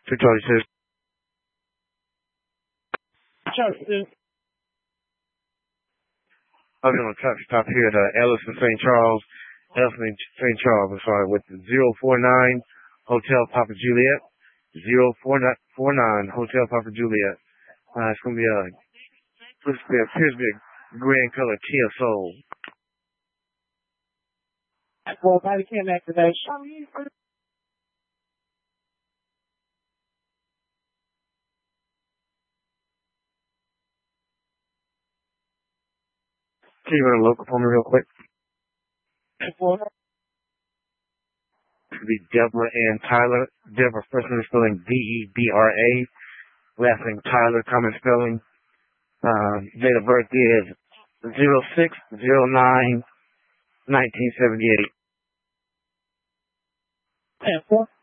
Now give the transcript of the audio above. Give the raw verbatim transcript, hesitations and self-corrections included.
two twenty-two. Charles. I'm doing a traffic stop here at uh, Ellison Saint Charles. Ellison Saint Charles, I'm sorry, with zero four nine Hotel Papa Juliet. zero four nine Hotel Papa Juliet. Uh, it's going to be a, this appears to be a gray color Kia Soul. Well, body cam activation. Can you run a local for me real quick? Well, It could be Deborah Ann Tyler. Deborah, first name spelling D E B R A. Last name Tyler, common spelling. Uh, date of birth is zero six zero nine nineteen seventy-eight. ten four.